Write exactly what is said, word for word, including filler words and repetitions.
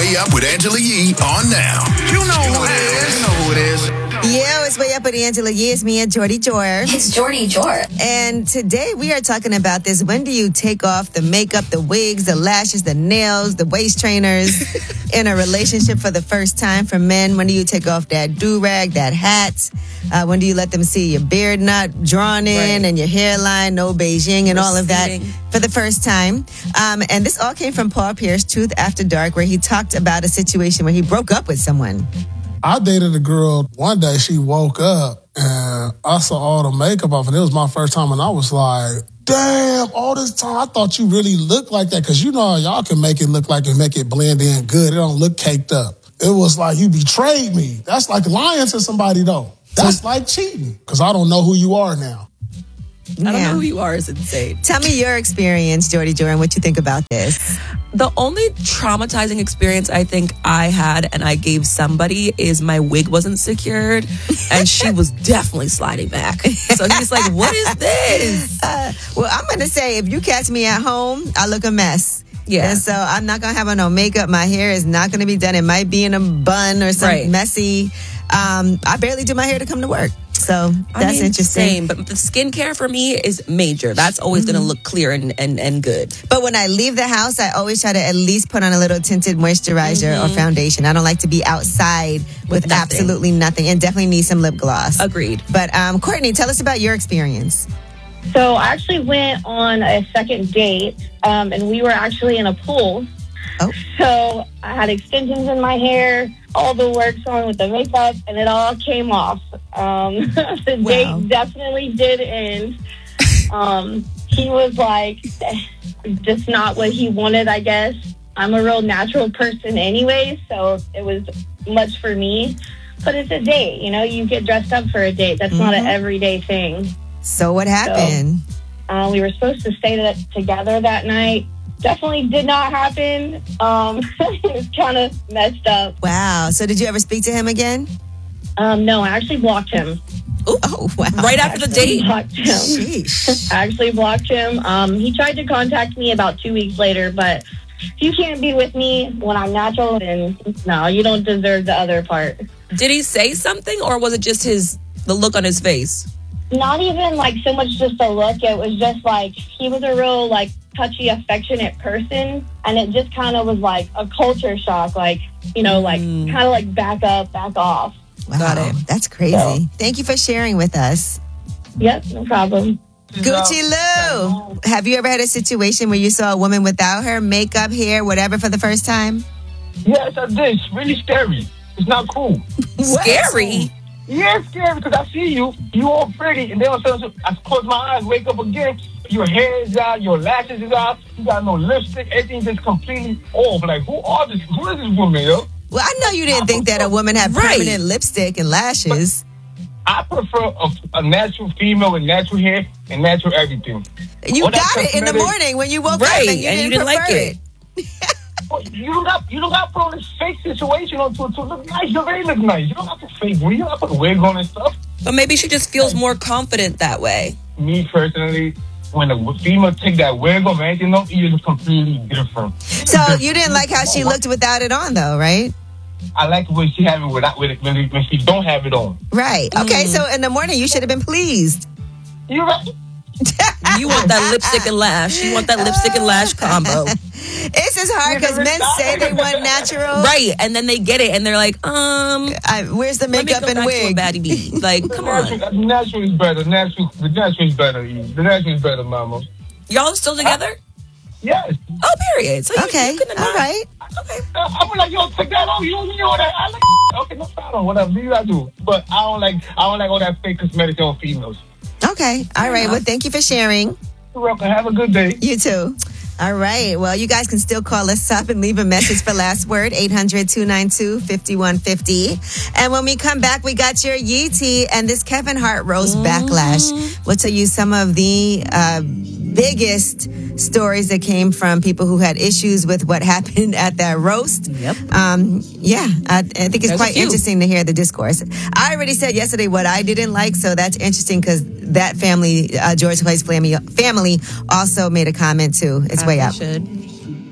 Way Up with Angela Yee on now. You know who it is. You know who it is. Yeah, it's Way Up with Angela Yee. It's me and Jordy Jor. It's Jordy Jor. And today we are talking about this. When do you take off the makeup, the wigs, the lashes, the nails, the waist trainers in a relationship for the first time for men? When do you take off that do-rag, that hat? Uh, when do you let them see your beard not drawn in Right. and your hairline, no Beijing and all of that Receding. for the first time? Um, and this all came from Paul Pierce, Truth After Dark, where he talked about a situation where he broke up with someone. I dated a girl. One day she woke up and I saw all the makeup off, and it was my first time, and I was like, damn, all this time I thought you really looked like that, because you know y'all can make it look like and make it blend in good. It don't look caked up. It was like you betrayed me. That's like lying to somebody, though. That's like cheating, because I don't know who you are now. I don't Yeah. know who you are is insane. Tell me your experience, Jordy Jor, and what you think about this. The only traumatizing experience I think I had and I gave somebody is my wig wasn't secured and she was definitely sliding back. So he's like, what is this? Uh, well, I'm going to say, if you catch me at home, I look a mess. Yeah. And so I'm not going to have on no makeup. My hair is not going to be done. It might be in a bun or something Right. messy. Um, I barely do my hair to come to work. So that's I mean, interesting. Same, but the skincare for me is major. That's always Mm-hmm. going to look clear and, and, and good. But when I leave the house, I always try to at least put on a little tinted moisturizer or foundation. I don't like to be outside with, With nothing. absolutely nothing, and definitely need some lip gloss. Agreed. But um, Courtney, tell us about your experience. So I actually went on a second date, um, and we were actually in a pool. Oh. So I had extensions in my hair, all the works on with the makeup, and it all came off. Um, the Wow. date definitely did end. Um, he was like, just not what he wanted, I guess. I'm a real natural person anyway, so it was much for me. But it's a date, you know, you get dressed up for a date. That's not an everyday thing. So what happened? Uh, we were supposed to stay that, together that night. Definitely did not happen. Um, it was kind of messed up. Wow. So did you ever speak to him again? Um, no, I actually blocked him. Oh, wow. Right after the Actually date? blocked him. Sheesh. I actually blocked him. Um, he tried to contact me about two weeks later, but if you can't be with me when I'm natural, then no, you don't deserve the other part. Did he say something or was it just his the look on his face? Not even like so much just a look. It was just like he was a real like touchy, affectionate person, and it just kind of was like a culture shock. Like, you know, like kind of like back up, back off. Wow. Got it. That's crazy. So- Thank you for sharing with us. Yep, no problem. Gucci Lou, have you ever had a situation where you saw a woman without her makeup, hair, whatever for the first time? Yes, I did. It's really scary. It's not cool. Scary. Yeah, it's scary because I see you. You all pretty, and then all of a sudden I close my eyes, wake up again. Your hair is out, your lashes is out. You got no lipstick. Everything's just completely off. Like, who are this? Who is this woman, yo? Well, I know you didn't think that a woman had Right. permanent lipstick and lashes. I prefer a, a natural female with natural hair and natural everything. You All that got it in the cosmetic- morning when you woke Right, up and you, and didn't, you didn't like prefer it. You don't got you don't got to put on this fake situation on to, to look nice. You already look nice. You don't have to fake. You don't have to put a wig on and stuff. But maybe she just feels more confident that way. Me personally, when a female take that wig off and anything else, it is completely different. So you didn't like how she looked without it on, though, right? I like when she have it without with it when, it, when she don't have it on. Right. Okay, so in the morning you should have been pleased. You right? You want that lipstick and lash. You want that lipstick and lash combo. It's just hard because men say they want natural. Right. And then they get it and they're like, um, I, where's the let me makeup go and back to a wig? baddie B. Like, come on. Natural, natural is better. Natural, the natural is better. Eve. The natural is better, mama. Y'all still together? Yes. Oh, period. So you, Okay, you couldn't all not- right. Okay. Uh, I'm like, yo, take that off. You don't you know that. I like. Okay, no problem. Whatever. Do you gotta do. But I don't like. I don't like all that fake cosmetics on females. Okay, all right. Well, thank you for sharing. You're welcome. Have a good day. You too. All right. Well, you guys can still call us up and leave a message for Last Word, eight hundred, two nine two, five one five zero. And when we come back, we got your Yee tea and this Kevin Hart roast backlash. We'll tell you some of the uh, biggest stories that came from people who had issues with what happened at that roast. Yep. Um, yeah, I, I think it's There's a quite few. interesting to hear the discourse. I already said yesterday what I didn't like, so that's interesting because that family, uh, George Clooney's family, family also made a comment too. It's way up. Should.